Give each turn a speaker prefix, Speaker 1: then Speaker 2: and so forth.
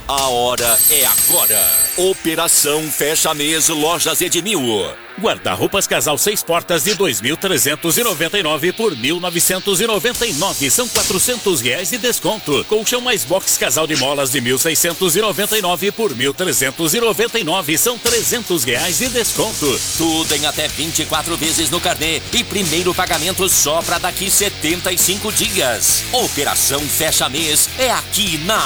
Speaker 1: A hora é agora. Operação Fecha Mês Lojas Edmil.
Speaker 2: Guarda-roupas casal 6 portas de 2.399 por 1.999. São R$400 de desconto. Colchão mais box casal de molas de 1.699 por 1.399. São R$300 de desconto.
Speaker 1: Tudo em até 24 vezes no carnê. E primeiro pagamento só para daqui 75 dias. Operação Fecha Mês é aqui na